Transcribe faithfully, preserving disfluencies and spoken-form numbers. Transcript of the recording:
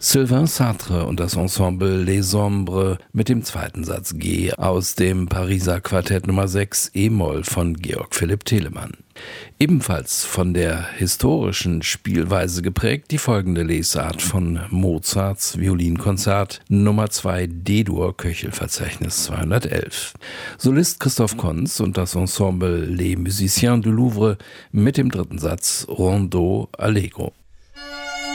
Sylvain Sartre und das Ensemble Les Ombres mit dem zweiten Satz G aus dem Pariser Quartett Nummer sechs e-Moll von Georg Philipp Telemann. Ebenfalls von der historischen Spielweise geprägt die folgende Lesart von Mozarts Violinkonzert Nummer zwei D-Dur Köchelverzeichnis zweihundertelf. Solist Christoph Konz und das Ensemble Les Musiciens du Louvre mit dem dritten Satz Rondeau Allegro.